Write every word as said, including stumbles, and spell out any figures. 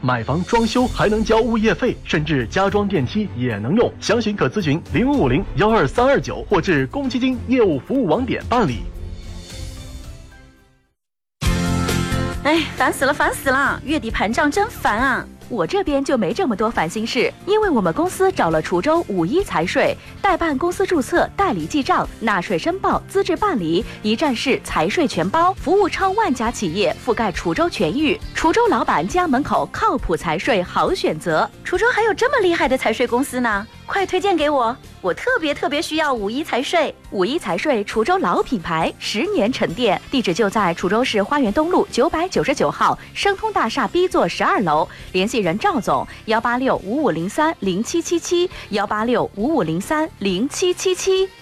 买房装修还能交物业费，甚至加装电梯也能用。详询可咨询零五五零幺二三二九或至公积金业务服务网点办理。 哎，烦死了，烦死了！月底盘账真烦啊！我这边就没这么多烦心事，因为我们公司找了滁州五一财税，代办公司注册、代理记账、纳税申报、资质办理，一站式财税全包，服务超万家企业，覆盖滁州全域。滁州老板家门口靠谱财税好选择。滁州还有这么厉害的财税公司呢，快推荐给我！我特别特别需要五一财税。五一财税滁州老品牌，十年沉淀，地址就在滁州市花园东路九百九十九号生通大厦 B 座十二楼，联系人赵总幺八六五五零三零七七七幺八六五五零三零七七七。